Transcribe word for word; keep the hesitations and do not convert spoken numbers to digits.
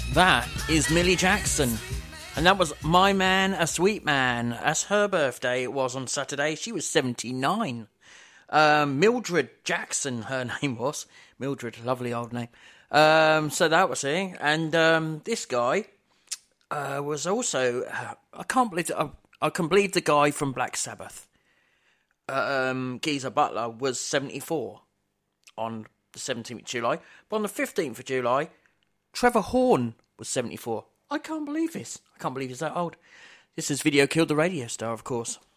That is Millie Jackson. And that was My Man, a Sweet Man. As her birthday it was on Saturday. She was seventy-nine. Um, Mildred Jackson, her name was. Mildred, lovely old name. Um, so that was it. And um, this guy uh, was also... Uh, I can't believe... I, I can believe the guy from Black Sabbath. Um, Geezer Butler was seventy-four on the seventeenth of July. But on the fifteenth of July, Trevor Horn was seventy-four. I can't believe this. I can't believe he's that old. This is Video Killed the Radio Star, of course.